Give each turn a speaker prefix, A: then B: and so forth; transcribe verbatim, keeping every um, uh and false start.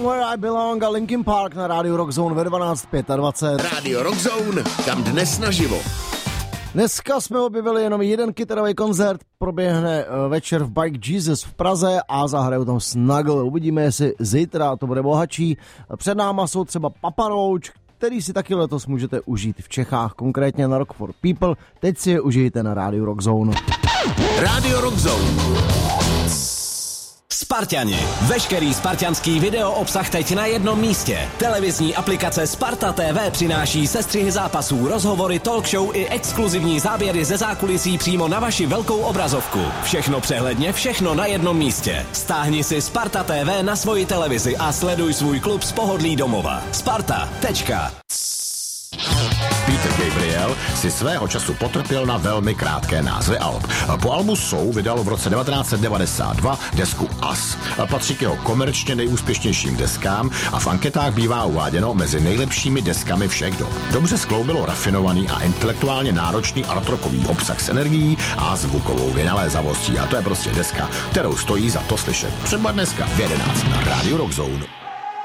A: Where I Belong a Linkin Park na rádiu Rock Zone ve dvanáct dvacet pět.
B: Rádio Rock Zone, kam dnes naživo.
A: Dneska jsme objevili jenom jeden kytarový koncert, proběhne večer v Bike Jesus v Praze a zahrajou tam Snuggle. Uvidíme, jestli zítra to bude bohatší. Před náma jsou třeba Papa Roach, který si taky letos můžete užít v Čechách, konkrétně na Rock for People. Teď si je užijte na rádiu Rock Zone.
B: Rádio Rock Zone.
C: Sparťani. Veškerý spartianský video obsah teď na jednom místě. Televizní aplikace Sparta T V přináší sestřihy zápasů, rozhovory, talk show i exkluzivní záběry ze zákulisí přímo na vaši velkou obrazovku. Všechno přehledně, všechno na jednom místě. Stáhni si Sparta T V na svoji televizi a sleduj svůj klub z pohodlí domova. Sparta. Tečka.
D: Peter Gabriel si svého času potrpěl na velmi krátké názvy alb. Po albu Soul vydal v roce devatenáct set devadesát dva desku Us. Patří k jeho komerčně nejúspěšnějším deskám a v anketách bývá uváděno mezi nejlepšími deskami všech dob. Dobře skloubilo rafinovaný a intelektuálně náročný artrockový obsah s energií a zvukovou vynalézavostí. A to je prostě deska, kterou stojí za to slyšet. Třeba dneska v jedenáct na rádiu Rock Zone.